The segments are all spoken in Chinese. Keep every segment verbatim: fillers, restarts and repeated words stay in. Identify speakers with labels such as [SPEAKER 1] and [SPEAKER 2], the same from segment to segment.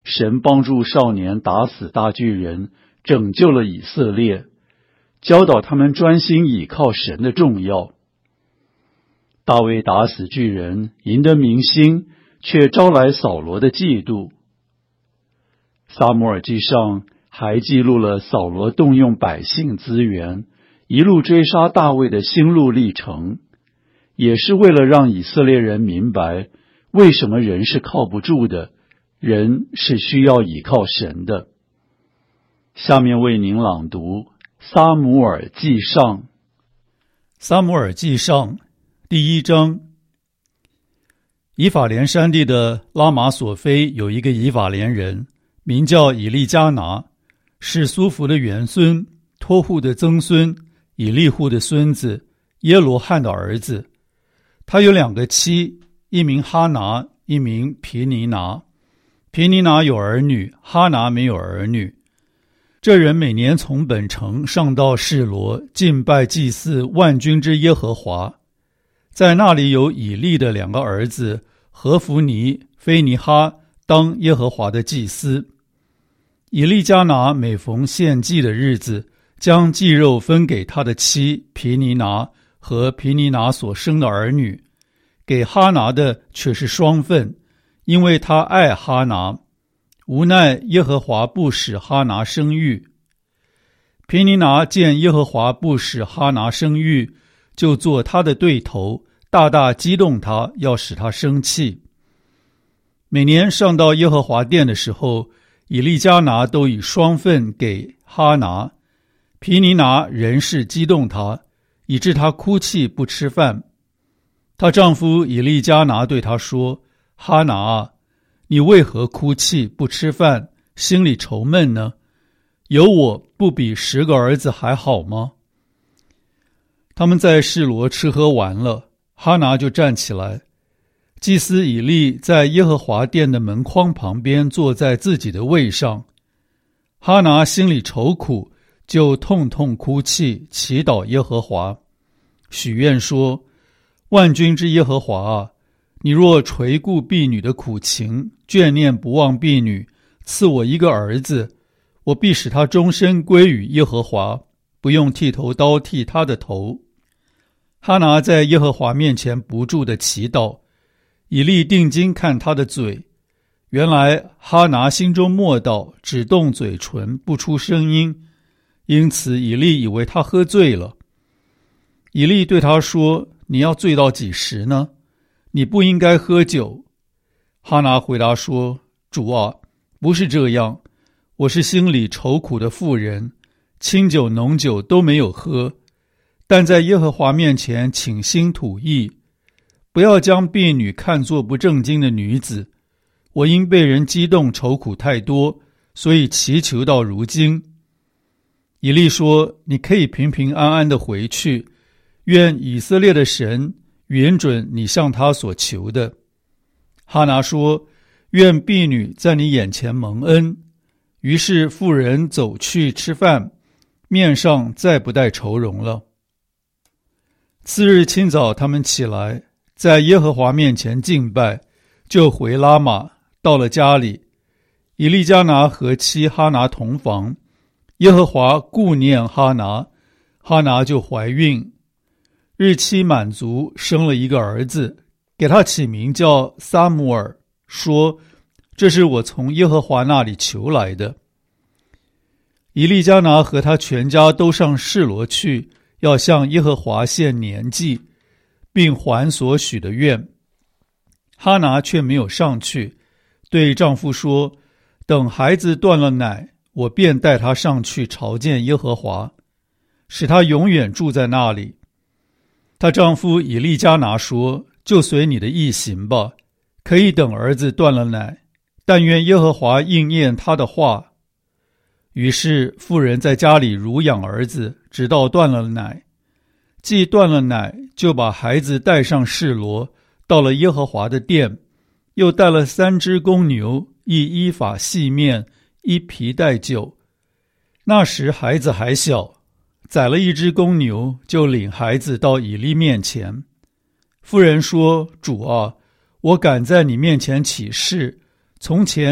[SPEAKER 1] 神帮助少年打死大巨人，拯救了以色列，教导他们专心倚靠神的重要。大卫打死巨人，赢得民心，却招来扫罗的嫉妒。撒母耳记上还记录了扫罗动用百姓资源，一路追杀大卫的心路历程，也是为了让以色列人明白，为什么人是靠不住的，人是需要倚靠神的。下面为您朗读撒母耳记上。
[SPEAKER 2] 撒母耳记上第一章。以法莲山地的拉玛索菲有一个以法莲人，名叫以利加拿，是苏弗的元孙，托户的曾孙，以利户的孙子，耶罗汉的儿子。他有两个妻，一名哈拿，一名皮尼拿。皮尼拿有儿女，哈拿没有儿女。这人每年从本城上到示罗，敬拜祭祀万军之耶和华。在那里有以利的两个儿子何弗尼、菲尼哈当耶和华的祭司。以利加拿每逢献祭的日子，将祭肉分给他的妻皮尼拿和皮尼拿所生的儿女，给哈拿的却是双份，因为他爱哈拿。无奈耶和华不使哈拿生育。皮尼拿见耶和华不使哈拿生育，就做他的对头，大大激动他，要使他生气。每年上到耶和华殿的时候，以利加拿都以双份给哈拿。皮尼拿仍是激动他，以致他哭泣不吃饭。她丈夫以利加拿对她说：哈拿啊，你为何哭泣不吃饭，心里愁闷呢？有我不比十个儿子还好吗？他们在示罗吃喝完了，哈拿就站起来。祭司以利在耶和华殿的门框旁边坐在自己的位上。哈拿心里愁苦，就痛痛哭泣，祈祷耶和华，许愿说：万军之耶和华啊，你若垂顾婢女的苦情，眷念不忘婢女，赐我一个儿子，我必使他终身归于耶和华，不用剃头刀剃他的头。哈拿在耶和华面前不住地祈祷。以利定睛看他的嘴，原来哈拿心中默祷，只动嘴唇，不出声音，因此以利以为他喝醉了。以利对他说：你要醉到几时呢？你不应该喝酒。哈拿回答说：主啊，不是这样，我是心里愁苦的妇人，清酒浓酒都没有喝，但在耶和华面前倾心吐意，不要将婢女看作不正经的女子。我因被人激动愁苦太多，所以祈求到如今。以利说：你可以平平安安地回去，愿以色列的神允准你向他所求的。哈拿说：愿婢女在你眼前蒙恩。于是妇人走去吃饭，面上再不带愁容了。次日清早，他们起来，在耶和华面前敬拜，就回拉玛。到了家里，以利加拿和妻哈拿同房，耶和华顾念哈拿，哈拿就怀孕，日期满足，生了一个儿子，给他起名叫撒母耳，说：这是我从耶和华那里求来的。以利加拿和他全家都上示罗去，要向耶和华献年祭，并还所许的愿。哈拿却没有上去，对丈夫说：等孩子断了奶，我便带他上去朝见耶和华，使他永远住在那里。她丈夫以利加拿说：就随你的意行吧，可以等儿子断了奶，但愿耶和华应验他的话。于是妇人在家里乳养儿子，直到断了奶。既断了奶，就把孩子带上示罗，到了耶和华的殿，又带了三只公牛，一依法细面，一皮带酒。那时孩子还小，宰了一只公牛，就领孩子到以利面前。妇人说：主啊，我敢在你面前起誓，从前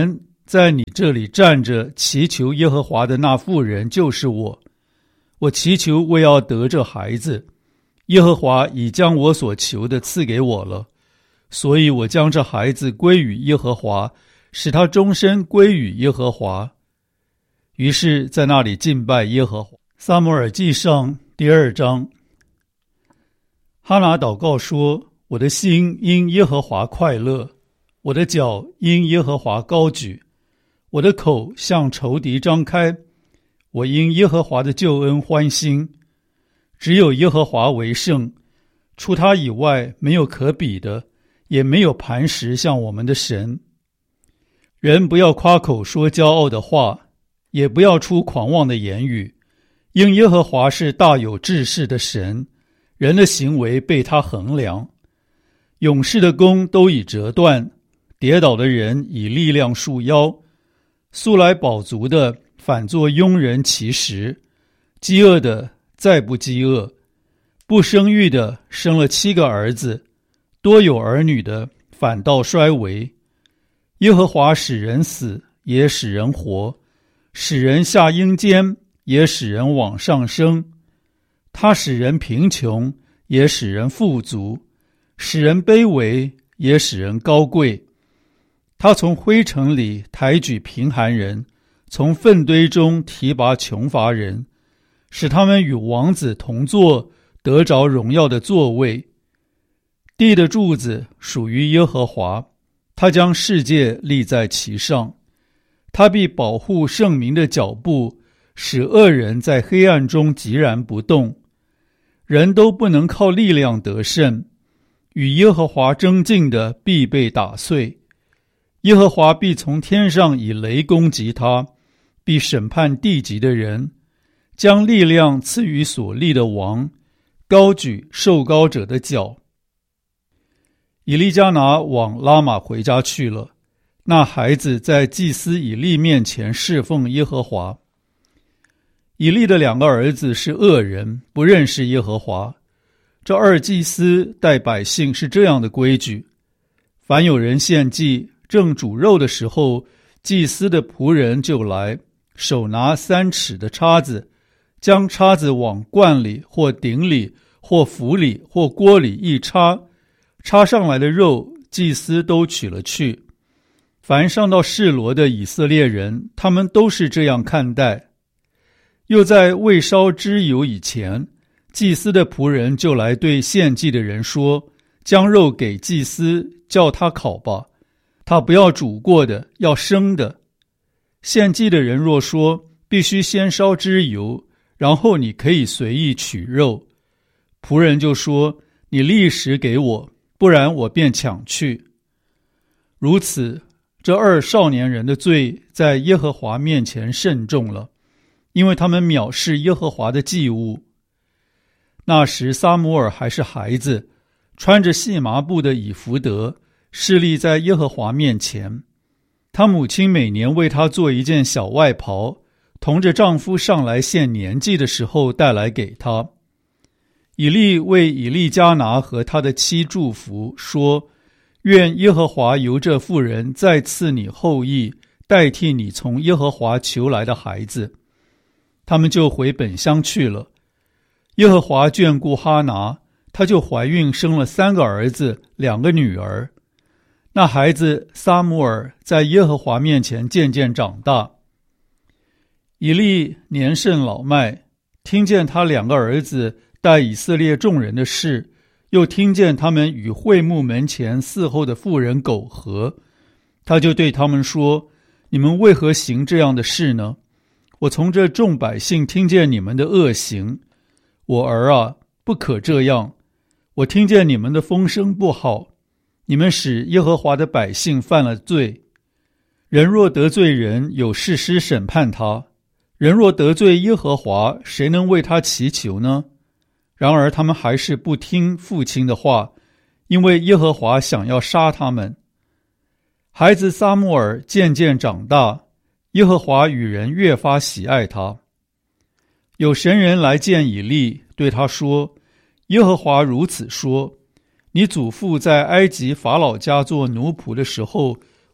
[SPEAKER 2] 在你这里站着祈求耶和华的那妇人就是我。我祈求为要得这孩子，耶和华已将我所求的赐给我了，所以我将这孩子归于耶和华，使他终身归于耶和华。于是在那里敬拜耶和华。撒母耳记上第二章。哈拿祷告说，我的心因耶和华快乐，我的脚因耶和华高举，我的口向仇敌张开，我因耶和华的救恩欢心。只有耶和华为圣，除他以外没有可比的，也没有磐石像我们的神。人不要夸口说骄傲的话，也不要出狂妄的言语，因耶和华是大有志士的神，人的行为被他衡量。勇士的弓都已折断，跌倒的人以力量束腰，素来饱足的反作庸人其食，饥饿的再不饥饿，不生育的生了七个儿子，多有儿女的反倒衰微。耶和华使人死，也使人活，使人下阴间，也使人往上升。他使人贫穷，也使人富足，使人卑微，也使人高贵。他从灰尘里抬举贫寒人，从粪堆中提拔穷乏人，使他们与王子同坐，得着荣耀的座位。地的柱子属于耶和华，他将世界立在其上。他必保护圣民的脚步，使恶人在黑暗中寂然不动。人都不能靠力量得胜，与耶和华争竞的必被打碎。耶和华必从天上以雷攻击他，必审判地极的人，将力量赐予所立的王，高举受高者的脚。以利加拿往拉玛回家去了，那孩子在祭司以利面前侍奉耶和华。以利的两个儿子是恶人，不认识耶和华。这二祭司待百姓是这样的规矩：凡有人献祭，正煮肉的时候，祭司的仆人就来，手拿三尺的叉子，将叉子往罐里或鼎里或釜里或锅里一插，插上来的肉，祭司都取了去。凡上到示罗的以色列人，他们都是这样看待。又在未烧脂油以前，祭司的仆人就来对献祭的人说，将肉给祭司，叫他烤吧，他不要煮过的，要生的。献祭的人若说，必须先烧脂油，然后你可以随意取肉，仆人就说，你立时给我，不然我便抢去。如此，这二少年人的罪在耶和华面前甚重了，因为他们藐视耶和华的祭物。那时撒母耳还是孩子，穿着细麻布的以弗得，侍立在耶和华面前。他母亲每年为他做一件小外袍，同着丈夫上来献年祭的时候带来给他。以利为以利加拿和他的妻祝福，说，愿耶和华由这妇人再赐你后裔，代替你从耶和华求来的孩子。他们就回本乡去了。耶和华眷顾哈拿，她就怀孕生了三个儿子，两个女儿。那孩子撒母耳在耶和华面前渐渐长大。以利年甚老迈，听见他两个儿子带以色列众人的事，又听见他们与会幕门前伺候的妇人苟合，他就对他们说，你们为何行这样的事呢？我从这众百姓听见你们的恶行，我儿啊，不可这样。我听见你们的风声不好，你们使耶和华的百姓犯了罪。人若得罪人，有士师审判他；人若得罪耶和华，谁能为他祈求呢？然而他们还是不听父亲的话，因为耶和华想要杀他们。孩子撒母耳渐渐长大，耶和华与人越发喜爱他。有神人来见以利，对他说，耶和华如此说，你祖父在埃及法老家做奴仆的时候，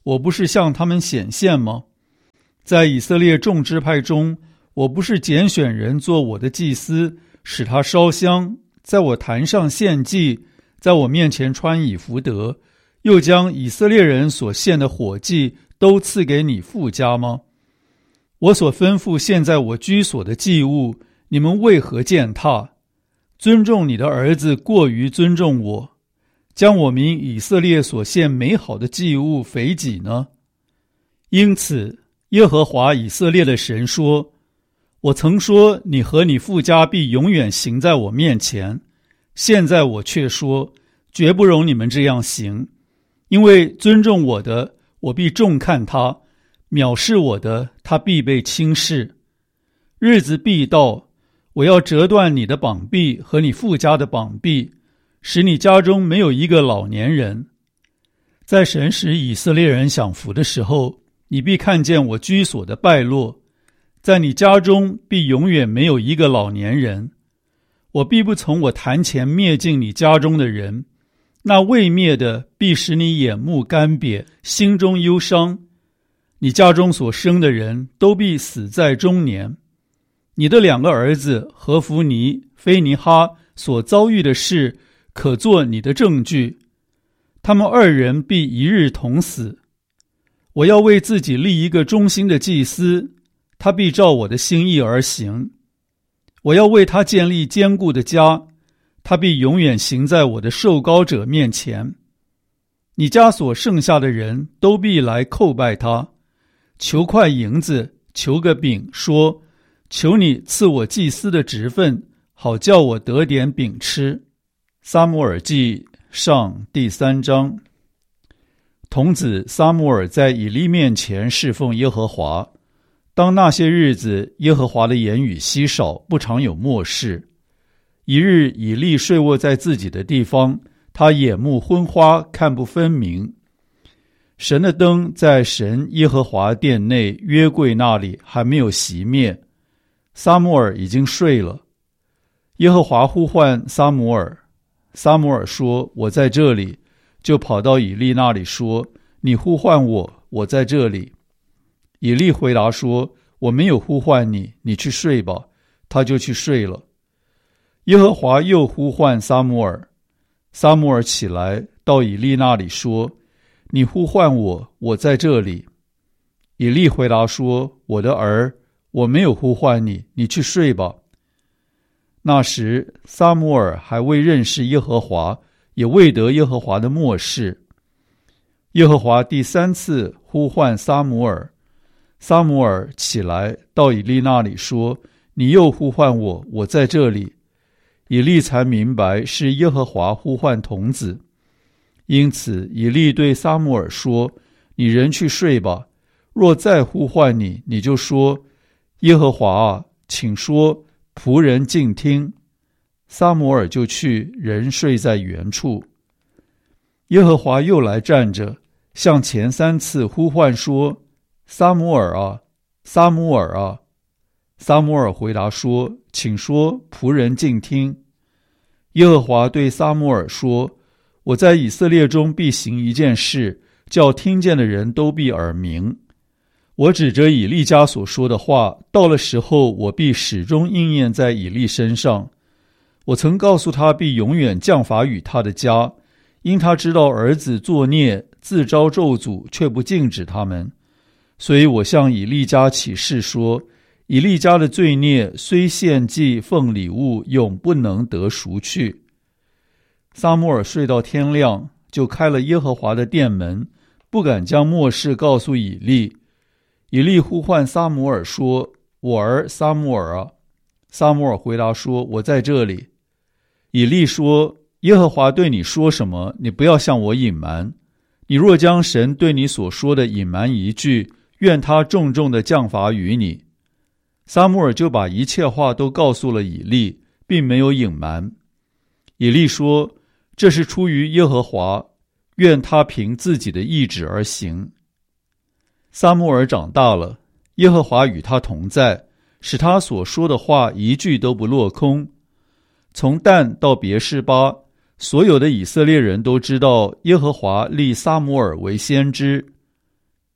[SPEAKER 2] 我不是向他们显现吗？在以色列众支派中，我不是拣选人做我的祭司，使他烧香，在我坛上献祭，在我面前穿以弗得，又将以色列人所献的火祭都赐给你父家吗？我所吩咐献在我居所的祭物，你们为何践踏？尊重你的儿子过于尊重我，将我民以色列所献美好的祭物肥己呢？因此耶和华以色列的神说，我曾说你和你父家必永远行在我面前，现在我却说绝不容你们这样行，因为尊重我的，我必重看他；藐视我的，他必被轻视。日子必到，我要折断你的膀臂和你父家的膀臂，使你家中没有一个老年人。在神使以色列人享福的时候，你必看见我居所的败落，在你家中必永远没有一个老年人。我必不从我坛前灭尽你家中的人，那未灭的必使你眼目干瘪，心中忧伤。你家中所生的人都必死在中年。你的两个儿子何弗尼、菲尼哈所遭遇的事，可作你的证据。他们二人必一日同死。我要为自己立一个忠心的祭司，他必照我的心意而行。我要为他建立坚固的家，他必永远行在我的受膏者面前。你家所剩下的人都必来叩拜他，求块银子，求个饼，说，求你赐我祭司的职分，好叫我得点饼吃。撒母耳记上第三章。童子撒母耳在以利面前侍奉耶和华。当那些日子，耶和华的言语稀少，不常有默示。一日，以利睡卧在自己的地方，他眼目昏花，看不分明。神的灯在神耶和华殿内约柜那里还没有熄灭，撒母耳已经睡了。耶和华呼唤撒母耳，撒母耳说，我在这里，就跑到以利那里说，你呼唤我，我在这里。以利回答说，我没有呼唤你，你去睡吧。他就去睡了。耶和华又呼唤撒母耳，撒母耳起来到以利那里说，你呼唤我，我在这里。以利回答说，我的儿，我没有呼唤你，你去睡吧。那时撒母耳还未认识耶和华，也未得耶和华的默示。耶和华第三次呼唤撒母耳，撒母耳起来到以利那里说，你又呼唤我，我在这里。以利才明白是耶和华呼唤童子。因此以利对撒母耳说，你人去睡吧，若再呼唤你，你就说，耶和华啊，请说，仆人静听。撒母耳就去，人睡在原处。耶和华又来站着，向前三次呼唤说，撒母耳啊，撒母耳啊。撒母耳回答说，请说，仆人静听。耶和华对撒母耳说，我在以色列中必行一件事，叫听见的人都必耳鸣。我指着以利家所说的话，到了时候，我必始终应验在以利身上。我曾告诉他，必永远降罚与他的家，因他知道儿子作孽，自招咒诅，却不禁止他们。所以我向以利家起誓说，以利家的罪孽虽献祭奉礼物，永不能得赎去。撒母耳睡到天亮，就开了耶和华的殿门，不敢将末事告诉以利。以利呼唤撒母耳说，我儿撒母耳啊。撒母耳回答说，我在这里。以利说，耶和华对你说什么，你不要向我隐瞒。你若将神对你所说的隐瞒一句，愿他重重的降罚于你。撒母耳就把一切话都告诉了以利，并没有隐瞒。以利说，这是出于耶和华，愿他凭自己的意志而行。撒母耳长大了，耶和华与他同在，使他所说的话一句都不落空。从但到别是巴，所有的以色列人都知道耶和华立撒母耳为先知。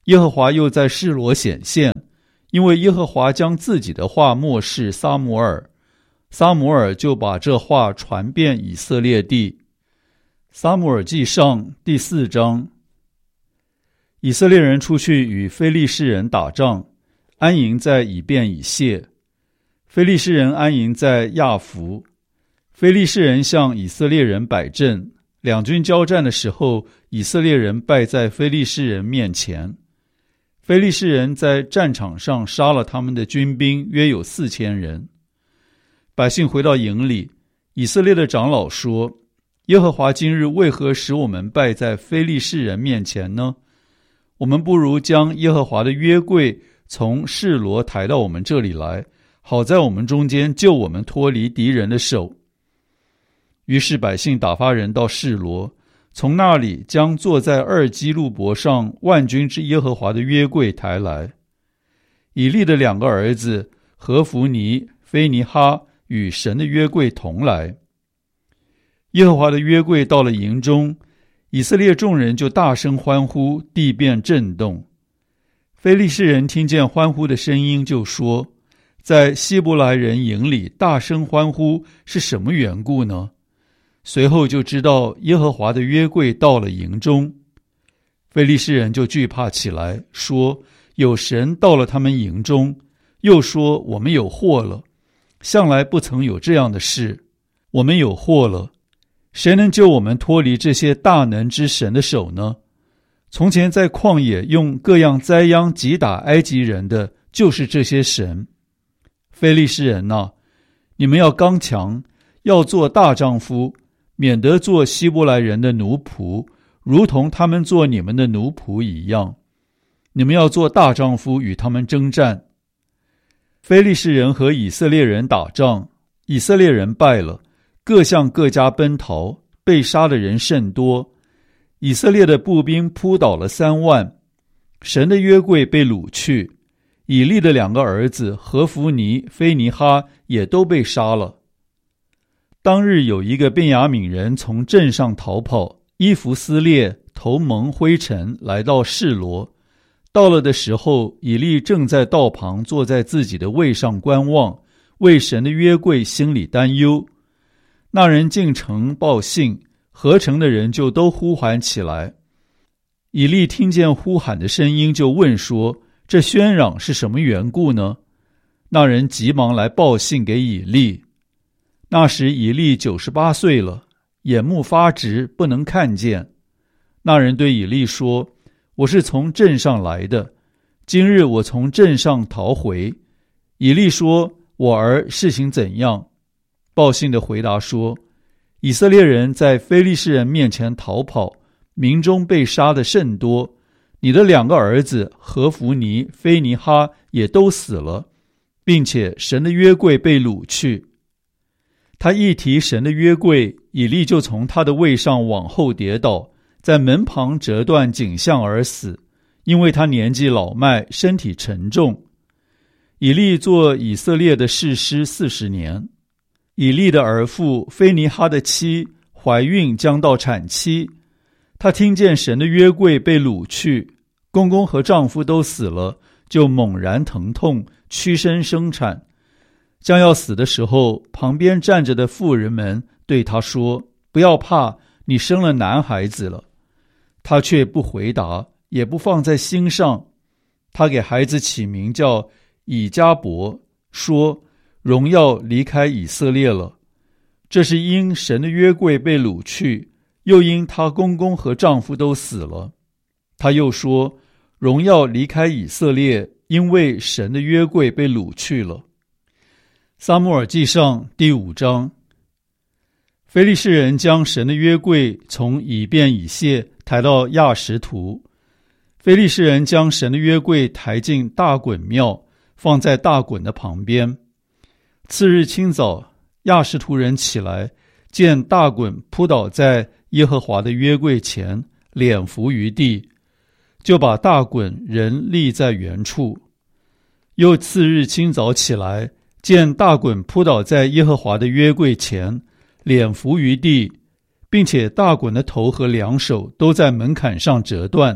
[SPEAKER 2] 耶和华又在示罗显现，因为耶和华将自己的话默示撒母耳，撒母耳就把这话传遍以色列地。撒母耳记上第四章。以色列人出去与非利士人打仗，安营在以便以谢。非利士人安营在亚弗。非利士人向以色列人摆阵，两军交战的时候，以色列人败在非利士人面前。非利士人在战场上杀了他们的军兵，约有四千人。百姓回到营里，以色列的长老说：耶和华今日为何使我们败在非利士人面前呢？我们不如将耶和华的约柜从示罗抬到我们这里来，好在我们中间救我们脱离敌人的手。于是百姓打发人到示罗，从那里将坐在二基路伯上万军之耶和华的约柜抬来。以利的两个儿子何弗尼、菲尼哈与神的约柜同来。耶和华的约柜到了营中，以色列众人就大声欢呼，地便震动。非利士人听见欢呼的声音，就说：在希伯来人营里大声欢呼是什么缘故呢？随后就知道耶和华的约柜到了营中。非利士人就惧怕起来，说：有神到了他们营中，又说我们有祸了，向来不曾有这样的事，我们有祸了，谁能救我们脱离这些大能之神的手呢？从前在旷野用各样灾殃击打埃及人的，就是这些神。非利士人啊，你们要刚强，要做大丈夫，免得做希伯来人的奴仆，如同他们做你们的奴仆一样。你们要做大丈夫，与他们征战。非利士人和以色列人打仗，以色列人败了，各向各家奔逃，被杀的人甚多。以色列的步兵扑倒了三万，神的约柜被掳去。以利的两个儿子何弗尼、菲尼哈也都被杀了。当日有一个便雅悯人从镇上逃跑，衣服撕裂，头蒙灰尘，来到示罗。到了的时候，以利正在道旁坐在自己的位上观望，为神的约柜心里担忧。那人进城报信，合城的人就都呼喊起来。以利听见呼喊的声音，就问说：这喧嚷是什么缘故呢？那人急忙来报信给以利。那时以利九十八岁了，眼目发直，不能看见。那人对以利说：我是从镇上来的，今日我从镇上逃回。以利说：我儿事情怎样？报信的回答说：以色列人在非利士人面前逃跑，民中被杀的甚多，你的两个儿子何弗尼、菲尼哈也都死了，并且神的约柜被掳去。他一提神的约柜，以利就从他的位上往后跌倒，在门旁折断颈项而死，因为他年纪老迈，身体沉重。以利做以色列的士师四十年。以利的儿妇菲尼哈的妻怀孕，将到产期。她听见神的约柜被掳去，公公和丈夫都死了，就猛然疼痛，屈身生产。将要死的时候，旁边站着的妇人们对她说：不要怕，你生了男孩子了。她却不回答，也不放在心上。她给孩子起名叫以迦伯，说：荣耀离开以色列了。这是因神的约柜被掳去，又因她公公和丈夫都死了。她又说：荣耀离开以色列，因为神的约柜被掳去了。撒母耳记上第五章。非利士人将神的约柜从以便以谢抬到亚实图。非利士人将神的约柜抬进大衮庙，放在大衮的旁边。次日清早，亚实图人起来，见大衮扑倒在耶和华的约柜前，脸伏于地，就把大衮人立在原处。又次日清早起来，见大衮扑倒在耶和华的约柜前，脸伏于地，并且大衮的头和两手都在门槛上折断，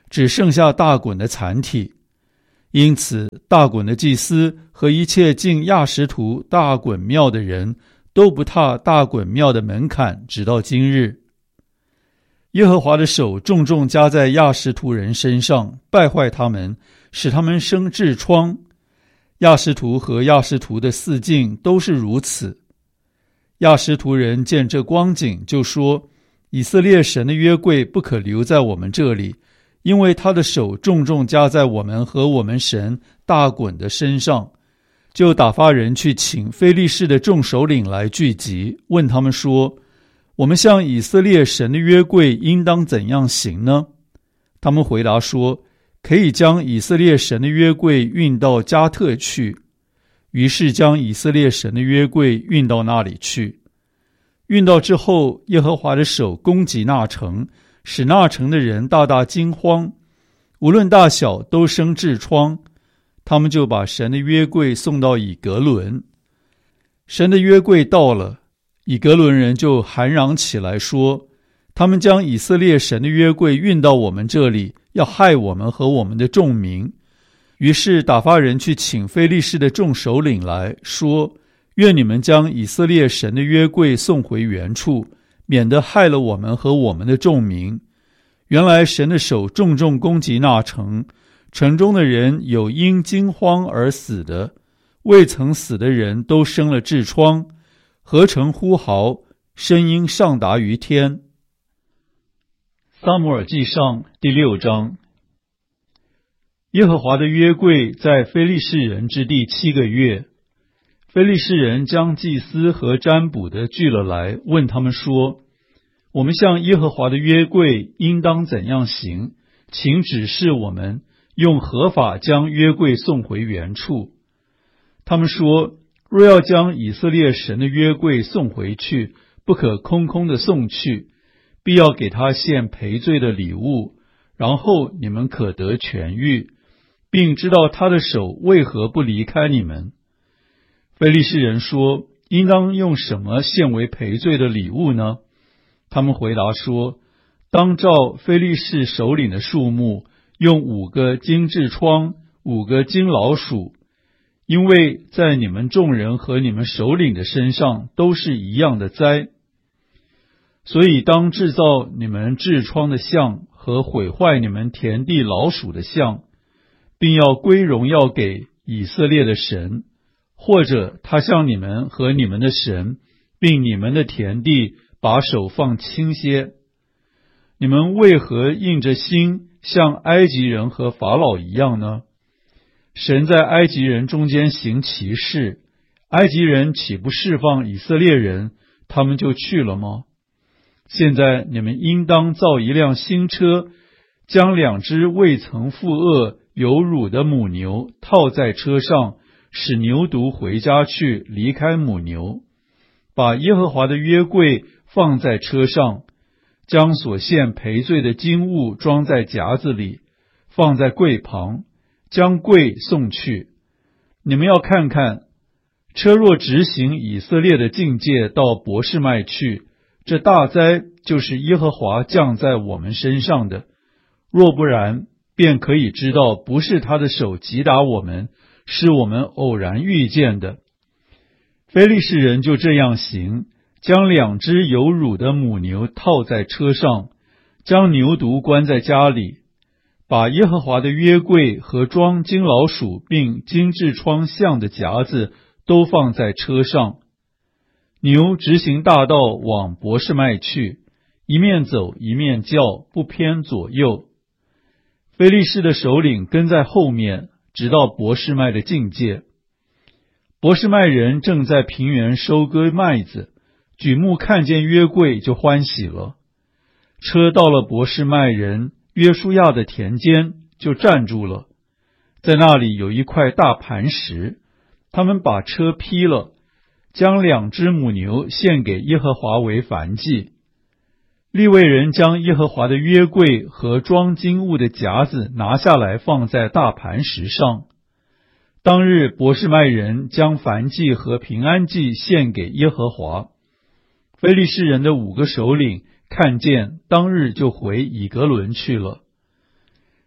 [SPEAKER 2] 只剩下大衮的残体。因此大衮的祭司和一切进亚实图大衮庙的人都不踏大衮庙的门槛，直到今日。耶和华的手重重加在亚实图人身上，败坏他们，使他们生痔疮。亚实图和亚实图的四境都是如此。亚实图人见这光景，就说：以色列神的约柜不可留在我们这里，因为他的手重重加在我们和我们神大衮的身上。就打发人去请非利士的众首领来聚集，问他们说：我们向以色列神的约柜应当怎样行呢？他们回答说：可以将以色列神的约柜运到加特去。于是将以色列神的约柜运到那里去。运到之后，耶和华的手攻击那城，使那城的人大大惊慌，无论大小都生痔疮。他们就把神的约柜送到以革伦。神的约柜到了，以革伦人就喊嚷起来说：他们将以色列神的约柜运到我们这里，要害我们和我们的众民。于是打发人去请非利士的众首领来说：愿你们将以色列神的约柜送回原处，免得害了我们和我们的众民。原来神的手重重攻击那城，城中的人有因惊慌而死的，未曾死的人都生了痔疮，合城呼号，声音上达于天。
[SPEAKER 1] 撒母耳记上第六章。耶和华的约柜在非利士人之地七个月，非利士人将祭司和占卜的聚了来，问他们说：我们向耶和华的约柜应当怎样行？请指示我们，用何法将约柜送回原处。他们说：若要将以色列神的约柜送回去，不可空空的送去，必要给他献赔罪的礼物，然后你们可得痊愈，并知道他的手为何不离开你们。非利士人说：应当用什么献为赔罪的礼物呢？他们回答说：当照非利士首领的数目，用五个金痔疮，五个金老鼠，因为在你们众人和你们首领的身上都是一样的灾。所以当制造你们痔疮的像和毁坏你们田地老鼠的像，并要归荣耀给以色列的神，或者他向你们和你们的神，并你们的田地把手放轻些。你们为何硬着心像埃及人和法老一样呢？神在埃及人中间行奇事，埃及人岂不释放以色列人，他们就去了吗？现在你们应当造一辆新车，将两只未曾负轭有乳的母牛套在车上，使牛犊回家去，离开母牛。把耶和华的约柜放在车上，将所献赔罪的金物装在夹子里，放在柜旁，将柜送去。你们要看看，车若直行以色列的境界到伯示麦去，这大灾就是耶和华降在我们身上的；若不然，便可以知道不是他的手击打我们，是我们偶然遇见的。非利士人就这样行，将两只有乳的母牛套在车上，将牛犊关在家里，把耶和华的约柜和装金老鼠并金痔疮像的夹子都放在车上。牛直行大道往伯示麦去，一面走一面叫，不偏左右。非利士的首领跟在后面，直到伯示麦的境界。伯示麦人正在平原收割麦子，举目看见约柜就欢喜了。车到了伯示麦人约书亚的田间，就站住了。在那里有一块大磐石，他们把车劈了，将两只母牛献给耶和华为燔祭。利未人将耶和华的约柜和装金物的夹子拿下来，放在大磐石上。当日伯示麦人将燔祭和平安祭献给耶和华。非利士人的五个首领看见，当日就回以革伦去了。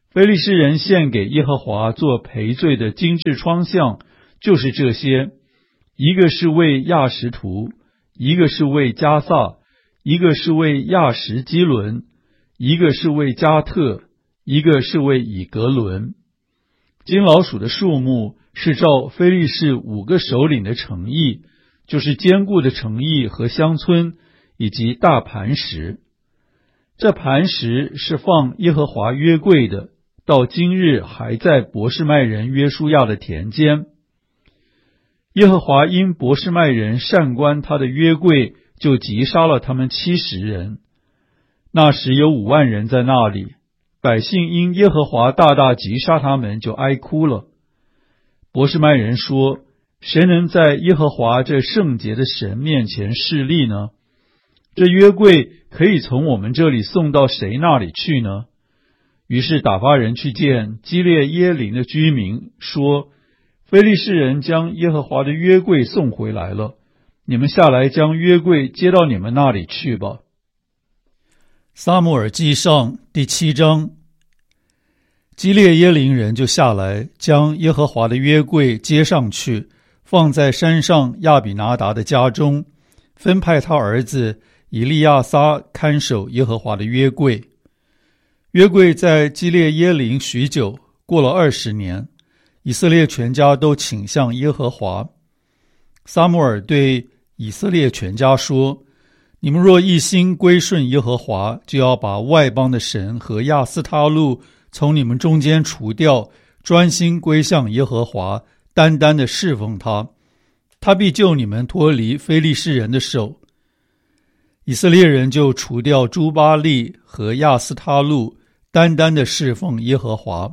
[SPEAKER 1] 非利士人献给耶和华做赔罪的金质窗像，就是这些：一个是为亚实图，一个是为加萨，一个是为亚实基伦，一个是为加特，一个是为以格伦。金老鼠的数目是照非利士五个首领的城邑，就是坚固的城邑和乡村，以及大磐石。这磐石是放耶和华约柜的，到今日还在伯示麦人约书亚的田间。耶和华因伯示麦人擅观他的约柜，就击杀了他们七十人。那时有五万人在那里，百姓因耶和华大大击杀他们，就哀哭了。伯示麦人说：谁能在耶和华这圣洁的神面前侍立呢？这约柜可以从我们这里送到谁那里去呢？于是打发人去见基列耶琳的居民，说：非利士人将耶和华的约柜送回来了，你们下来将约柜接到你们那里去吧。
[SPEAKER 2] 撒母耳记上第七章。基列耶琳人就下来，将耶和华的约柜接上去，放在山上亚比拿达的家中，分派他儿子以利亚撒看守耶和华的约柜。约柜在基列耶琳许久，过了二十年，以色列全家都倾向耶和华。撒母耳对以色列全家说：你们若一心归顺耶和华，就要把外邦的神和亚斯他路从你们中间除掉，专心归向耶和华，单单的侍奉他，他必救你们脱离非利士人的手。以色列人就除掉诸巴力和亚斯他路，单单的侍奉耶和华。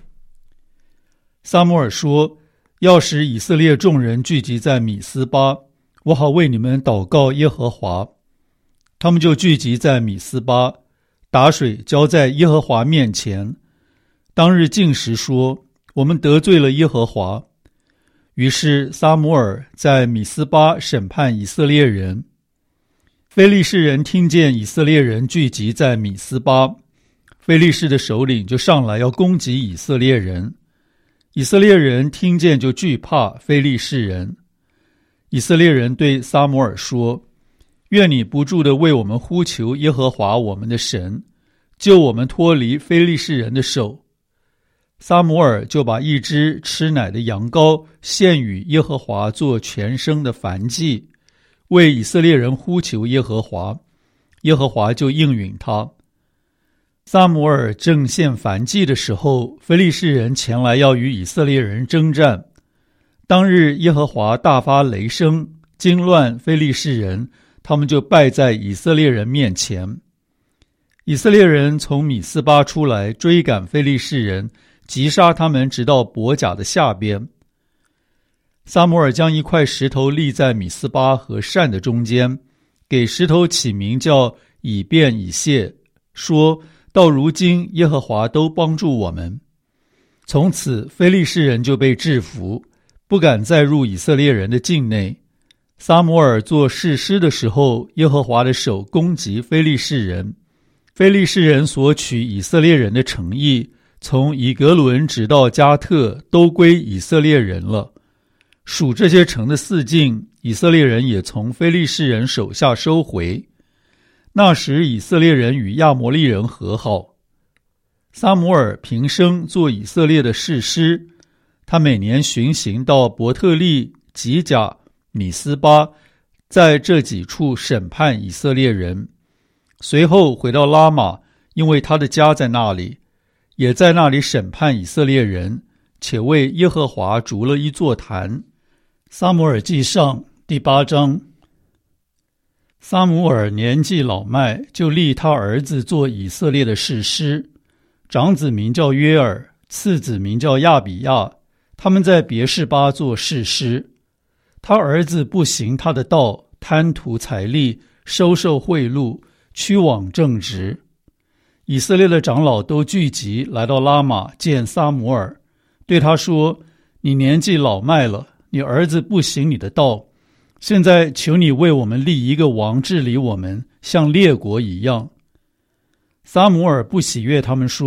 [SPEAKER 2] 撒母耳说：要使以色列众人聚集在米斯巴，我好为你们祷告耶和华。他们就聚集在米斯巴，打水浇在耶和华面前。当日禁食说：我们得罪了耶和华。于是撒母耳在米斯巴审判以色列人。非利士人听见以色列人聚集在米斯巴，非利士的首领就上来要攻击以色列人。以色列人听见就惧怕非利士人。以色列人对撒母耳说：愿你不住地为我们呼求耶和华我们的神，救我们脱离非利士人的手。撒母耳就把一只吃奶的羊羔献与耶和华做全牲的燔祭，为以色列人呼求耶和华，耶和华就应允他。撒母耳正献燔祭的时候，非利士人前来要与以色列人征战。当日耶和华大发雷声，惊乱非利士人，他们就败在以色列人面前。以色列人从米斯巴出来，追赶非利士人，击杀他们，直到伯甲的下边。撒母耳将一块石头立在米斯巴和善的中间，给石头起名叫以便以谢，说：到如今耶和华都帮助我们。从此非利士人就被制服，不敢再入以色列人的境内。撒母耳做士师的时候，耶和华的手攻击非利士人，非利士人所取以色列人的城邑，从以格伦直到加特，都归以色列人了。属这些城的四境，以色列人也从非利士人手下收回。那时以色列人与亚摩利人和好。撒母耳平生做以色列的士师，他每年巡行到伯特利、吉甲、米斯巴，在这几处审判以色列人。随后回到拉玛，因为他的家在那里，也在那里审判以色列人，且为耶和华筑了一座坛。撒母耳记上第八章。撒母耳年纪老迈，就立他儿子做以色列的士师。长子名叫约尔，次子名叫亚比亚，他们在别是巴做士师。他儿子不行他的道，贪图财利，收受贿赂，屈枉正直。以色列的长老都聚集来到拉玛见撒母耳，对他说：你年纪老迈了，你儿子不行你的道，现在求你为我们立一个王治理我们，像列国一样。撒母耳不喜悦他们说：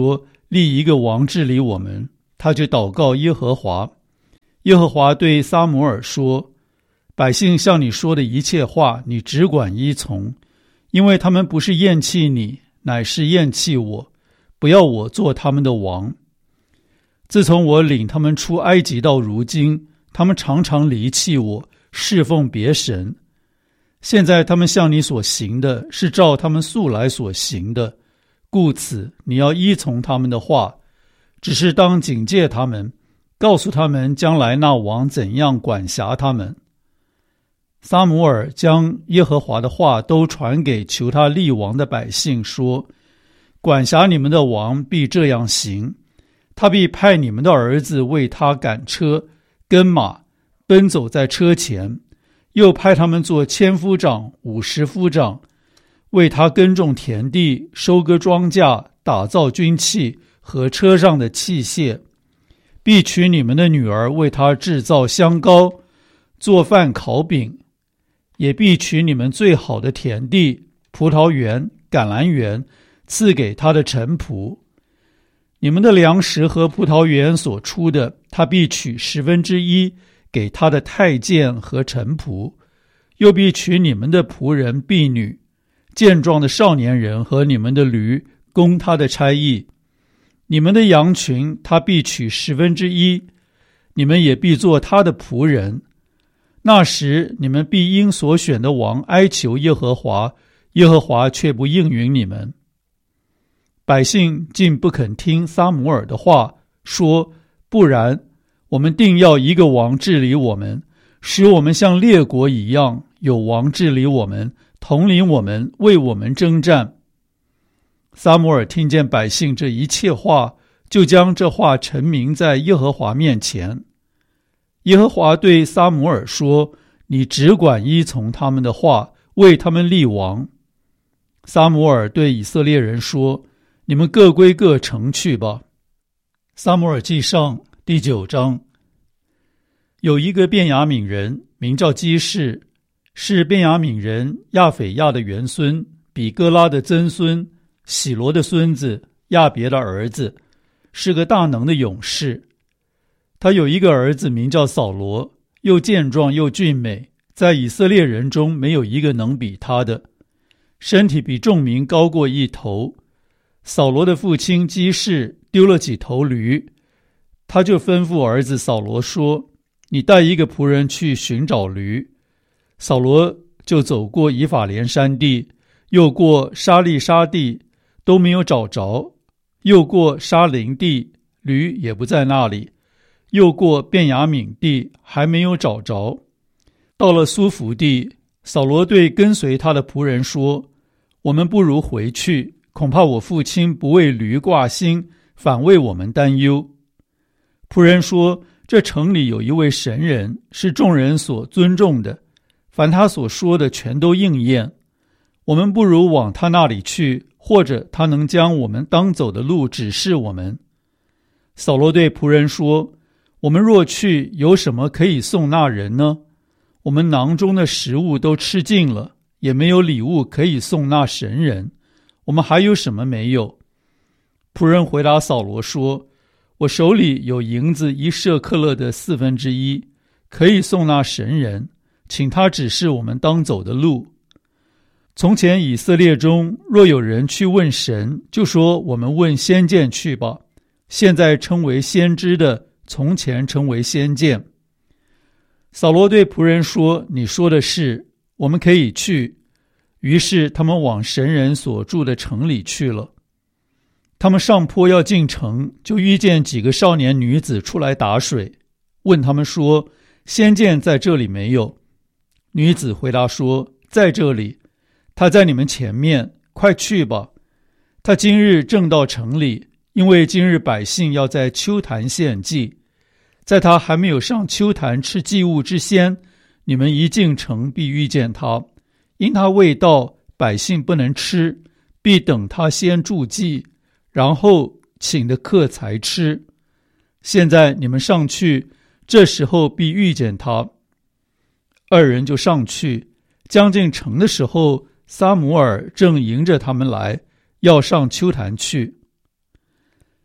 [SPEAKER 2] 立一个王治理我们。他就祷告耶和华。耶和华对撒母耳说，百姓向你说的一切话，你只管依从，因为他们不是厌弃你，乃是厌弃我，不要我做他们的王。自从我领他们出埃及到如今，他们常常离弃我，侍奉别神。现在他们向你所行的是照他们素来所行的，故此你要依从他们的话，只是当警戒他们，告诉他们将来那王怎样管辖他们。撒母耳将耶和华的话都传给求他立王的百姓，说，管辖你们的王必这样行，他必派你们的儿子为他赶车跟马，奔走在车前，又派他们做千夫长、五十夫长，为他耕种田地，收割庄稼，打造军器和车上的器械。必娶你们的女儿为他制造香膏，做饭烤饼，也必取你们最好的田地、葡萄园、橄榄园，赐给他的臣仆。你们的粮食和葡萄园所出的，他必取十分之一给他的太监和臣仆，又必取你们的仆人婢女、健壮的少年人和你们的驴，供他的差役。你们的羊群他必取十分之一，你们也必做他的仆人。那时你们必因所选的王哀求耶和华，耶和华却不应允你们。百姓竟不肯听撒母耳的话，说，不然，我们定要一个王治理我们，使我们像列国一样，有王治理我们，统领我们，为我们征战。撒母耳听见百姓这一切话，就将这话陈明在耶和华面前。耶和华对撒母耳说，你只管依从他们的话，为他们立王。撒母耳对以色列人说，你们各归各城去吧。撒母耳记上第九章。有一个便雅悯人，名叫基士，是便雅悯人亚斐亚的元孙，比哥拉的曾孙，喜罗的孙子，亚别的儿子，是个大能的勇士。他有一个儿子名叫扫罗，又健壮又俊美，在以色列人中没有一个能比他的，身体比众民高过一头。扫罗的父亲基士丢了几头驴，他就吩咐儿子扫罗说，你带一个仆人去寻找驴。扫罗就走过以法莲山地，又过沙利沙地，都没有找着，又过沙林地，驴也不在那里，又过便雅悯地，还没有找着。到了苏弗地，扫罗对跟随他的仆人说，我们不如回去，恐怕我父亲不为驴挂心，反为我们担忧。仆人说，这城里有一位神人，是众人所尊重的，凡他所说的全都应验。我们不如往他那里去，或者他能将我们当走的路指示我们。扫罗对仆人说，我们若去，有什么可以送那人呢？我们囊中的食物都吃尽了，也没有礼物可以送那神人，我们还有什么没有？仆人回答扫罗说，我手里有银子一舍克勒的四分之一，可以送那神人，请他指示我们当走的路。从前以色列中若有人去问神，就说我们问先见去吧，现在称为先知的，从前称为先见。扫罗对仆人说，你说的是，我们可以去。于是他们往神人所住的城里去了。他们上坡要进城，就遇见几个少年女子出来打水，问他们说，先见在这里没有？女子回答说，在这里，他在你们前面，快去吧。他今日正到城里，因为今日百姓要在丘坛献祭，在他还没有上丘坛吃祭物之先，你们一进城必遇见他，因他未到，百姓不能吃，必等他先祝祭，然后请的客才吃。现在你们上去，这时候必遇见他。二人就上去，将近城的时候，撒母耳正迎着他们来，要上丘坛去。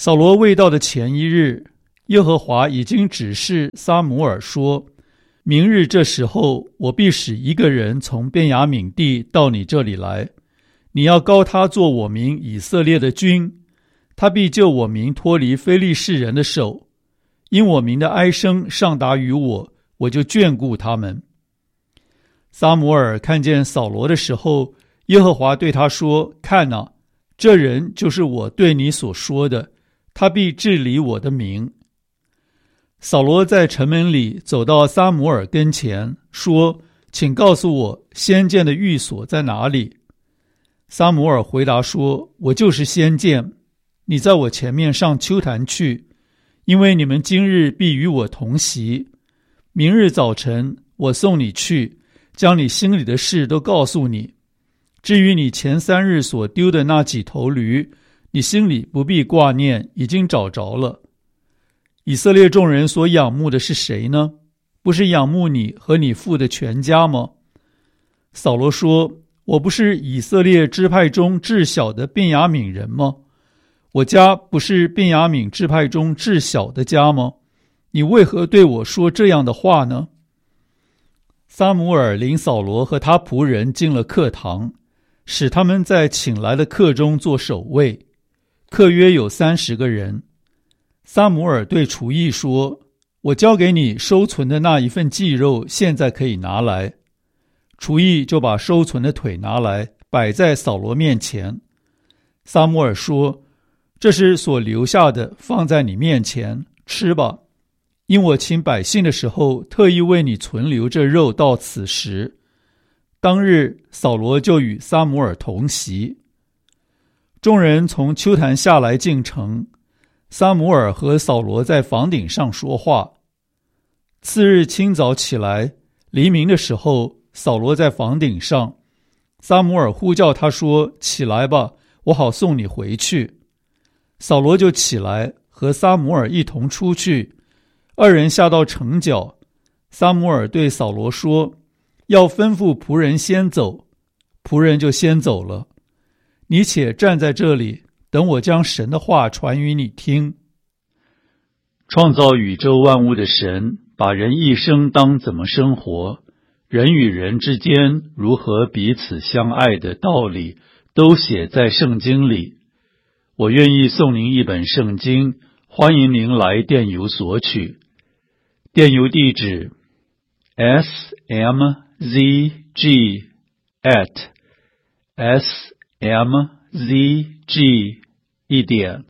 [SPEAKER 2] 扫罗未到的前一日，耶和华已经指示撒母耳说，明日这时候，我必使一个人从便雅悯地到你这里来，你要膏他做我民以色列的君，他必救我民脱离非利士人的手，因我民的哀声上达于我，我就眷顾他们。撒母耳看见扫罗的时候，耶和华对他说，看哪，这人就是我对你所说的，他必治理我的民。扫罗在城门里走到撒母耳跟前，说，请告诉我先见的寓所在哪里。撒母耳回答说，我就是先见，你在我前面上丘坛去，因为你们今日必与我同席，明日早晨我送你去，将你心里的事都告诉你。至于你前三日所丢的那几头驴，你心里不必挂念，已经找着了。以色列众人所仰慕的是谁呢？不是仰慕你和你父的全家吗？扫罗说，我不是以色列支派中至小的便雅悯人吗？我家不是便雅悯支派中至小的家吗？你为何对我说这样的话呢？撒母耳领扫罗和他仆人进了客堂，使他们在请来的客中做守卫，客约有三十个人。撒母耳对厨役说，我交给你收存的那一份祭肉现在可以拿来。厨役就把收存的腿拿来，摆在扫罗面前。撒母耳说，这是所留下的，放在你面前，吃吧。因我请百姓的时候，特意为你存留这肉到此时。当日扫罗就与撒母耳同席。众人从丘坛下来进城，撒母耳和扫罗在房顶上说话。次日清早起来，黎明的时候，扫罗在房顶上，撒母耳呼叫他说，起来吧，我好送你回去。扫罗就起来，和撒母耳一同出去。二人下到城角，撒母耳对扫罗说，要吩咐仆人先走。仆人就先走了。你且站在这里，等我将神的话传于你听。
[SPEAKER 1] 创造宇宙万物的神，把人一生当怎么生活，人与人之间如何彼此相爱的道理，都写在圣经里。我愿意送您一本圣经，欢迎您来电邮索取。电邮地址 s m z g at s m z g 一点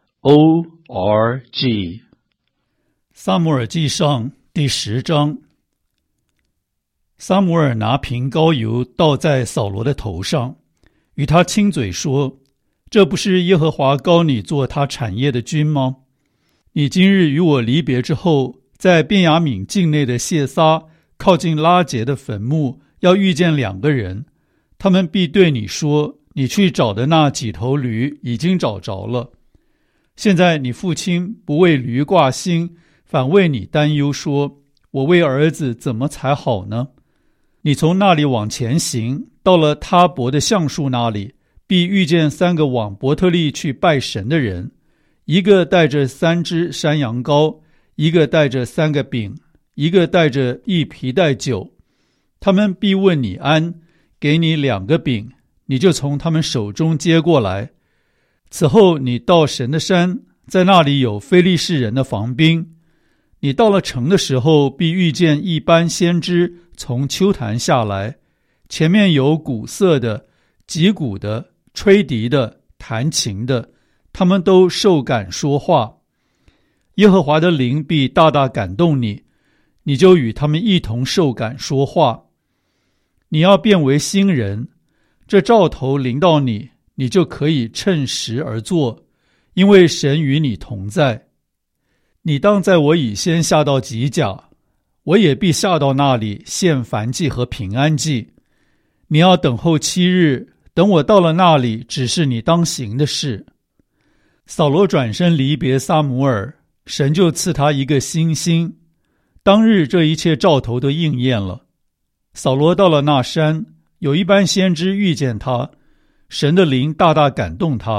[SPEAKER 1] o r g。
[SPEAKER 2] 撒母耳记上第十章。撒母耳拿瓶膏油倒在扫罗的头上，与他亲嘴说，这不是耶和华膏你做他产业的君吗？你今日与我离别之后，在便雅悯境内的谢撒靠近拉结的坟墓，要遇见两个人，他们必对你说，你去找的那几头驴已经找着了。现在你父亲不为驴挂心，反为你担忧，说，我为儿子怎么才好呢？你从那里往前行，到了他伯的橡树那里，必遇见三个往伯特利去拜神的人，一个带着三只山羊羔，一个带着三个饼，一个带着一皮带酒。他们必问你安，给你两个饼，你就从他们手中接过来。此后你到神的山，在那里有非利士人的防兵。你到了城的时候，必遇见一班先知从丘坛下来，前面有鼓瑟的、击鼓的、吹笛的、弹琴的，他们都受感说话。耶和华的灵必大大感动你，你就与他们一同受感说话。你要变为新人，这兆头临到你，你就可以趁时而做，因为神与你同在。你当在我以先下到吉甲，我也必下到那里献燔祭和平安祭。你要等候七日，等我到了那里，只是你当行的事。扫罗转身离别撒母耳，神就赐他一个新心。当日这一切兆头都应验了。扫罗到了那山，有一班先知遇见他，神的灵大大感动他，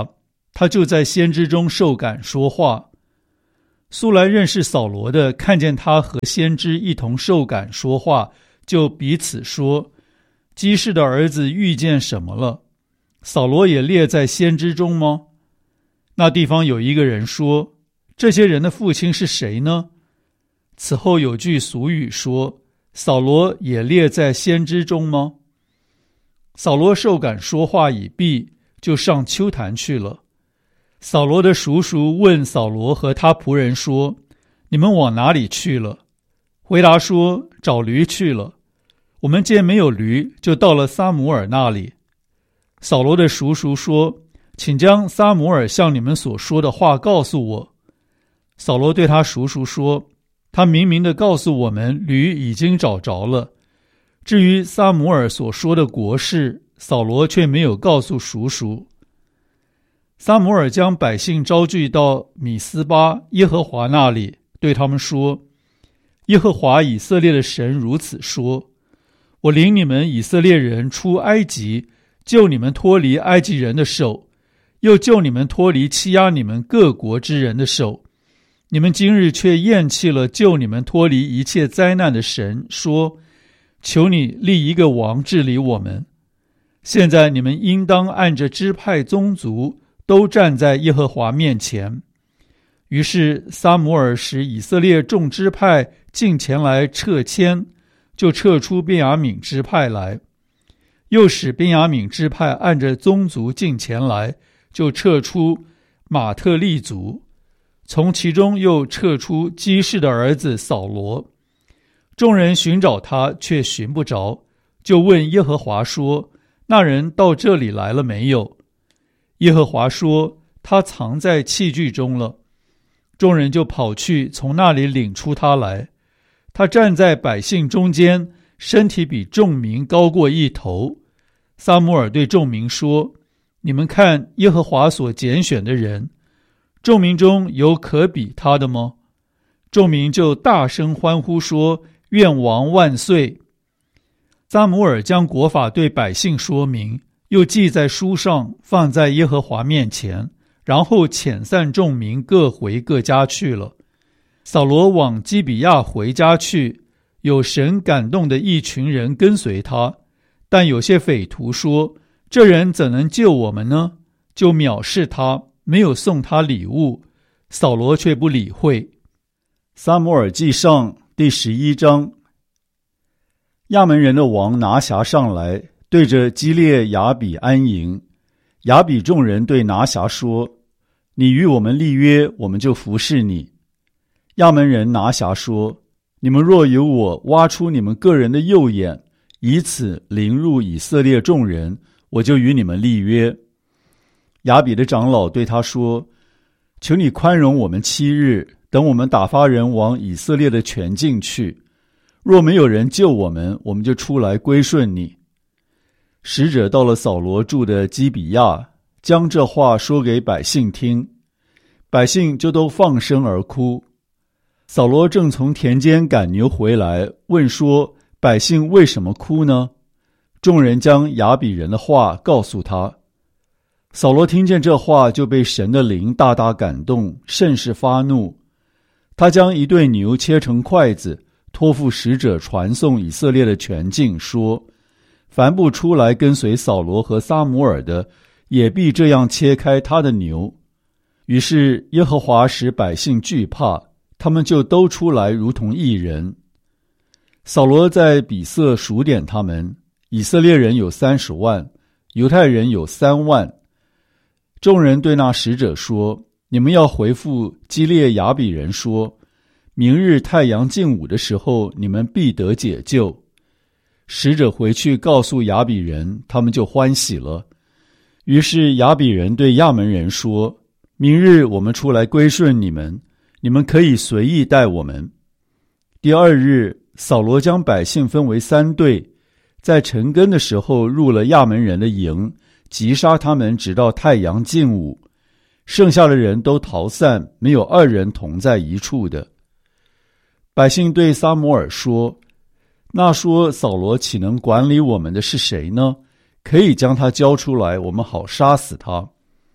[SPEAKER 2] 他就在先知中受感说话。素来认识扫罗的，看见他和先知一同受感说话，就彼此说，基士的儿子遇见什么了？扫罗也列在先知中吗？那地方有一个人说，这些人的父亲是谁呢？此后有句俗语说，扫罗也列在先知中吗？扫罗受感说话已毕，就上丘坛去了。扫罗的叔叔问扫罗和他仆人说，你们往哪里去了？回答说，找驴去了。我们见没有驴，就到了撒母耳那里。扫罗的叔叔说，请将撒母耳向你们所说的话告诉我。扫罗对他叔叔说，他明明地告诉我们，驴已经找着了。至于撒母耳所说的国事，扫罗却没有告诉叔叔。撒母耳将百姓招聚到米斯巴耶和华那里，对他们说，耶和华以色列的神如此说，我领你们以色列人出埃及，救你们脱离埃及人的手，又救你们脱离欺压你们各国之人的手。你们今日却厌弃了救你们脱离一切灾难的神，说，求你立一个王治理我们。现在你们应当按着支派宗族都站在耶和华面前。于是撒母耳使以色列众支派进前来撤迁，就撤出便雅悯支派来；又使便雅悯支派按着宗族进前来，就撤出马特利族，从其中又撤出基士的儿子扫罗。众人寻找他，却寻不着，就问耶和华说，那人到这里来了没有？耶和华说，他藏在器具中了。众人就跑去，从那里领出他来。他站在百姓中间，身体比众民高过一头。撒母耳对众民说，你们看耶和华所拣选的人，众民中有可比他的吗？众民就大声欢呼说，愿王万岁。撒母耳将国法对百姓说明，又记在书上，放在耶和华面前，然后遣散众民，各回各家去了。扫罗往基比亚回家去，有神感动的一群人跟随他，但有些匪徒说，这人怎能救我们呢？就藐视他，没有送他礼物。扫罗却不理会。
[SPEAKER 1] 撒母耳记上第十一章。亚门人的王拿辖上来，对着基列雅比安营。雅比众人对拿辖说，你与我们立约，我们就服侍你。亚门人拿辖说，你们若由我挖出你们个人的右眼，以此凌辱以色列众人，我就与你们立约。雅比的长老对他说，求你宽容我们七日，等我们打发人往以色列的全境去，若没有人救我们，我们就出来归顺你。使者到了扫罗住的基比亚，将这话说给百姓听，百姓就都放声而哭。扫罗正从田间赶牛回来，问说，百姓为什么哭呢？众人将雅比人的话告诉他。扫罗听见这话，就被神的灵大大感动，甚是发怒。他将一对牛切成筷子，托付使者传送以色列的全境，说，凡不出来跟随扫罗和撒母耳的，也必这样切开他的牛。于是耶和华使百姓惧怕，他们就都出来如同一人。扫罗在比色数点他们，以色列人有三十万，犹太人有三万。众人对那使者说，你们要回复基列雅比人说，明日太阳近午的时候，你们必得解救。使者回去告诉雅比人，他们就欢喜了。于是雅比人对亚门人说，明日我们出来归顺你们，你们可以随意待我们。第二日，扫罗将百姓分为三队，在晨更的时候入了亚门人的营，击杀他们，直到太阳近午。剩下的人都逃散，没有二人同在一处的。百姓对撒母耳说，那说扫罗岂能管理我们的是谁呢？可以将他交出来，我们好杀死他。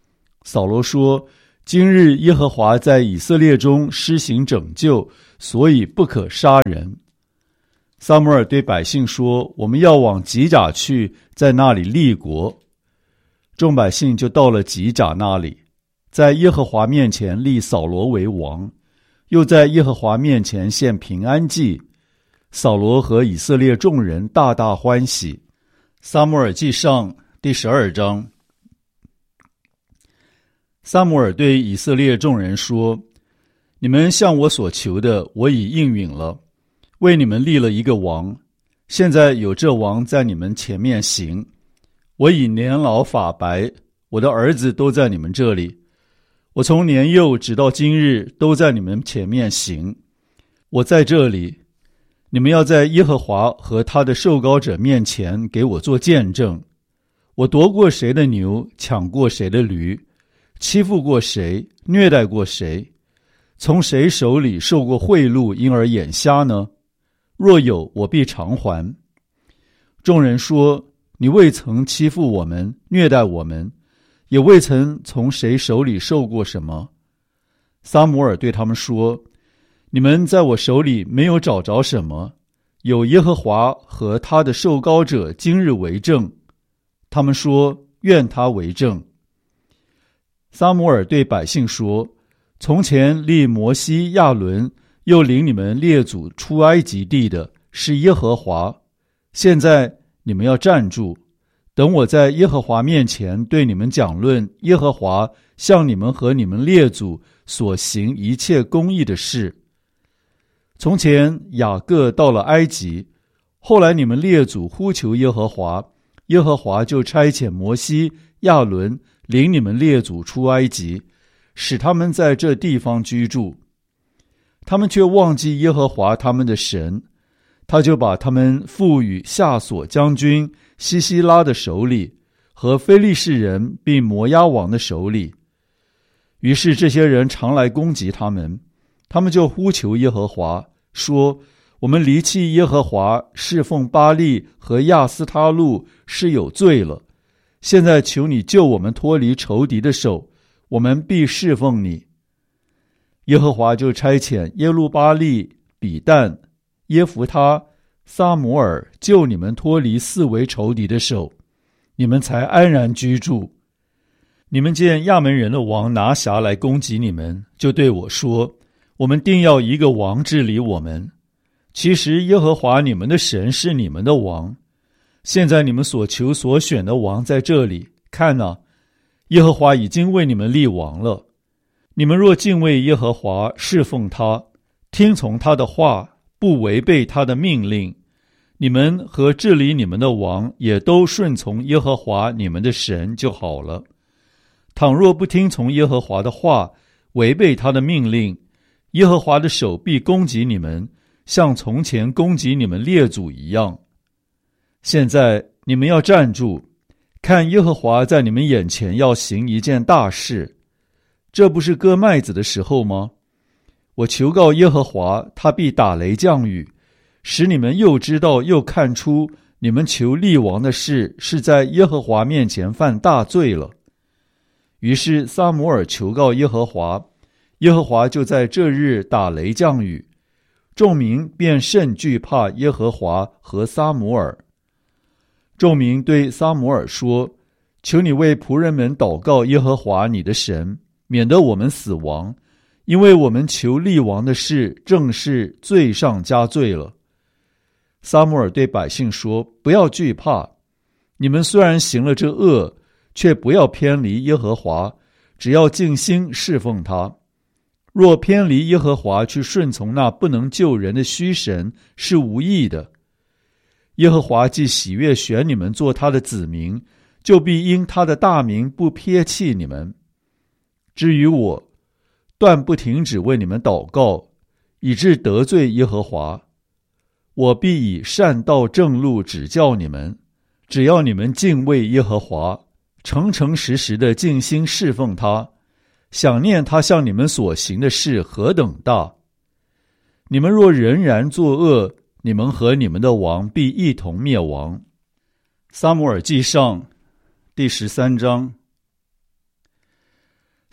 [SPEAKER 2] 扫罗说：今日耶和华在以色列中施行拯救，所以不可杀人。撒母耳对百姓说：我们要往吉甲去，在那里立国。众百姓就到了吉甲那里，在耶和华面前立扫罗为王，又在耶和华面前献平安祭。扫罗和以色列众人大大欢喜。撒母耳记上第十二章。撒母耳对以色列众人说：你们向我所求的，我已应允了，为你们立了一个王。现在有这王在你们前面行。我已年老发白，我的儿子都在你们这里。我从年幼直到今日都在你们前面行。我在这里，你们要在耶和华和他的受膏者面前给我做见证。我夺过谁的牛，抢过谁的驴，欺负过谁，虐待过谁，从谁手里受过贿赂，因而眼瞎呢？若有，我必偿还。众人说：你未曾欺负我们，虐待我们，也未曾从谁手里受过什么。撒母耳对他们说：你们在我手里没有找着什么，有耶和华和他的受膏者今日为证。他们说：愿他为证。撒母耳对百姓说：从前立摩西、亚伦，又领你们列祖出埃及地的是耶和华。现在你们要站住，等我在耶和华面前对你们讲论耶和华向你们和你们列祖所行一切公义的事。从前雅各到了埃及，后来你们列祖呼求耶和华，耶和华就差遣摩西、亚伦领你们列祖出埃及，使他们在这地方居住。他们却忘记耶和华他们的神，他就把他们赋予夏索将军西西拉的手里，和非利士人并摩押王的手里。于是这些人常来攻击他们，他们就呼求耶和华，说：我们离弃耶和华，侍奉巴力和亚斯他路是有罪了。现在求你救我们脱离仇敌的手，我们必侍奉你。耶和华就差遣耶路巴力、比但、耶弗他、撒母耳救你们脱离四围仇敌的手，你们才安然居住。你们见亚门人的王拿辖来攻击你们，就对我说：我们定要一个王治理我们。其实耶和华你们的神是你们的王。现在你们所求所选的王在这里，看哪，耶和华已经为你们立王了。你们若敬畏耶和华，侍奉他，听从他的话，不违背他的命令，你们和治理你们的王也都顺从耶和华你们的神就好了。倘若不听从耶和华的话，违背他的命令，耶和华的手必攻击你们，像从前攻击你们列祖一样。现在你们要站住，看耶和华在你们眼前要行一件大事。这不是割麦子的时候吗？我求告耶和华，他必打雷降雨，使你们又知道又看出你们求立王的事是在耶和华面前犯大罪了。于是撒母耳求告耶和华，耶和华就在这日打雷降雨，众民便甚惧怕耶和华和撒母耳。众民对撒母耳说：求你为仆人们祷告耶和华你的神，免得我们死亡，因为我们求立王的事正是罪上加罪了。撒母耳对百姓说：不要惧怕，你们虽然行了这恶，却不要偏离耶和华，只要尽心侍奉他。若偏离耶和华，去顺从那不能救人的虚神，是无益的。耶和华既喜悦选你们做他的子民，就必因他的大名不撇弃你们。至于我，断不停止为你们祷告，以致得罪耶和华。我必以善道正路指教你们，只要你们敬畏耶和华，诚诚实实的尽心侍奉他，想念他向你们所行的事何等大。你们若仍然作恶，你们和你们的王必一同灭亡。撒母耳记上第十三章。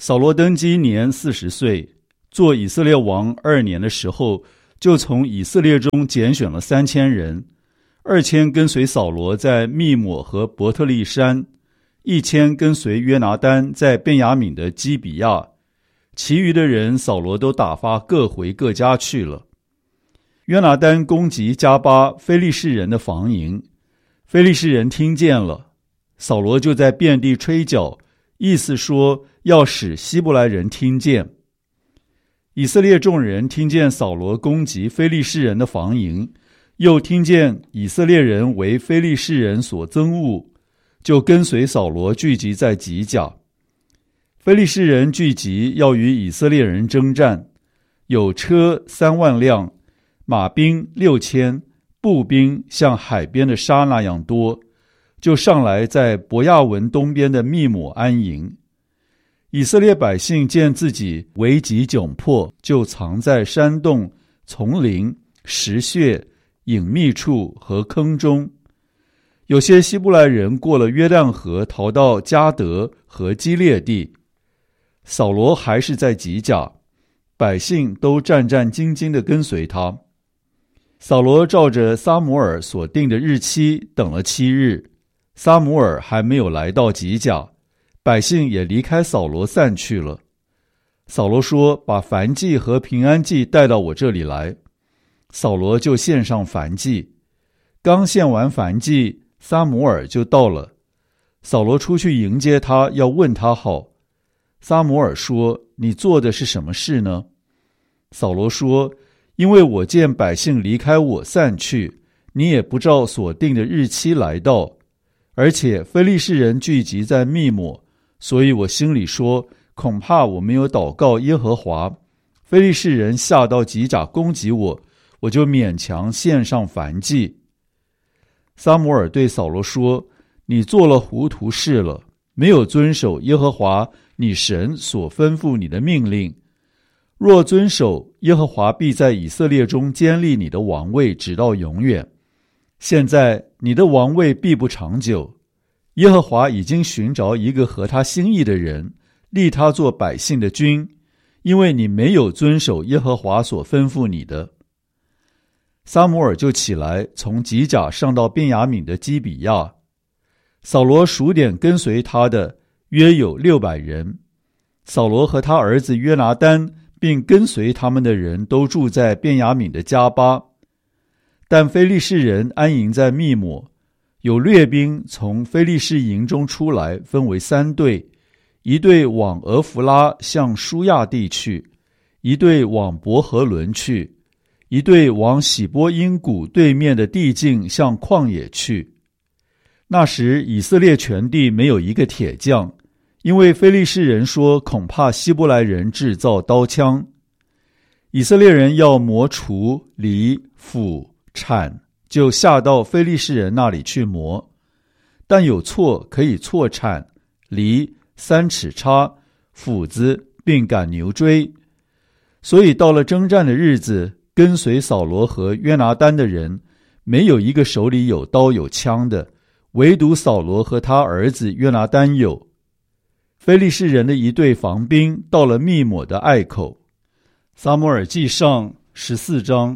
[SPEAKER 2] 扫罗登基年四十岁，做以色列王二年的时候，就从以色列中拣选了三千人，二千跟随扫罗在密抹和伯特利山，一千跟随约拿单在便雅悯的基比亚，其余的人扫罗都打发各回各家去了。约拿单攻击加巴非利士人的防营，非利士人听见了，扫罗就在遍地吹角，意思说要使希伯来人听见。以色列众人听见扫罗攻击非利士人的防营，又听见以色列人为非利士人所憎恶，就跟随扫罗聚集在吉甲。非利士人聚集要与以色列人征战，有车三万辆，马兵六千，步兵像海边的沙那样多，就上来在伯亚文东边的密抹安营。以色列百姓见自己危急窘迫，就藏在山洞、丛林、石穴、隐秘处和坑中。有些希伯来人过了约旦河，逃到迦得和基列地。扫罗还是在吉甲，百姓都战战兢兢地跟随他。扫罗照着撒母耳所定的日期等了七日，撒母耳还没有来到吉甲，百姓也离开扫罗散去了。扫罗说：“把燔祭和平安祭带到我这里来。”扫罗就献上燔祭。刚献完燔祭，撒母耳就到了。扫罗出去迎接他，要问他好。撒母耳说：“你做的是什么事呢？”扫罗说：“因为我见百姓离开我散去，你也不照所定的日期来到，而且非利士人聚集在密抹，所以我心里说，恐怕我没有祷告耶和华，非利士人下到吉甲攻击我，我就勉强献上燔祭。”撒母耳对扫罗说：“你做了糊涂事了，没有遵守耶和华你神所吩咐你的命令。若遵守，耶和华必在以色列中坚立你的王位，直到永远。现在你的王位必不长久。耶和华已经寻找一个合他心意的人，立他做百姓的君，因为你没有遵守耶和华所吩咐你的。”撒母耳就起来，从吉甲上到便雅悯的基比亚。扫罗数点跟随他的，约有六百人。扫罗和他儿子约拿单并跟随他们的人都住在便雅悯的迦巴。但非利士人安营在密抹，有掠兵从非利士营中出来，分为三队，一队往俄弗拉向舒亚地去，一队往伯和伦去，一队往喜波因谷对面的地境向旷野去。那时以色列全地没有一个铁匠，因为非利士人说恐怕希伯来人制造刀枪。以色列人要磨锄、犁、斧、铲，就下到非利士人那里去磨，但有锉可以锉铲、犁、三尺叉、斧子并赶牛追。所以到了征战的日子，跟随扫罗和约拿单的人，没有一个手里有刀有枪的，唯独扫罗和他儿子约拿单有。非利士人的一队防兵到了密抹的隘口。撒母耳记上十四章。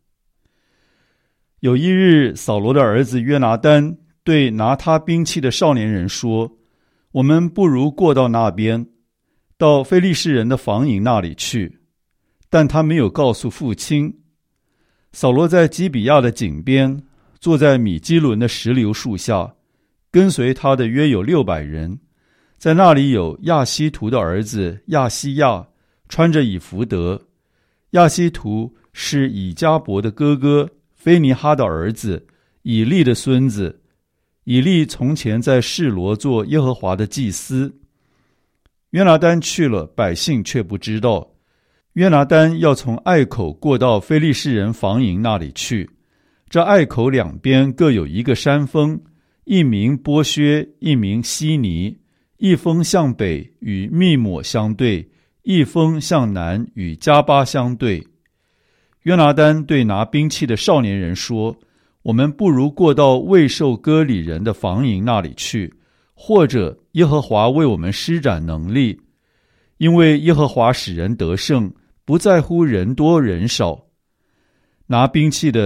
[SPEAKER 2] 有一日，扫罗的儿子约拿单对拿他兵器的少年人说：“我们不如过到那边，到非利士人的防营那里去。”但他没有告诉父亲。扫罗在基比亚的井边，坐在米基伦的石榴树下，跟随他的约有六百人。在那里有亚希图的儿子亚西亚，穿着以弗得。亚希图是以迦伯的哥哥，菲尼哈的儿子，以利的孙子。以利从前在示罗做耶和华的祭司。约拿单去了，百姓却不知道。约拿单要从隘口过到非利士人防营那里去，这隘口两边各有一个山峰，一名波薛，一名西尼，一峰向北与密抹相对，一峰向南与迦巴相对。约拿单对拿兵器的少年人说：“我们不如过到未受割礼人的防营那里去，或者耶和华为我们施展能力。” 因为耶和华使人得胜，不在乎人多人少。拿兵器的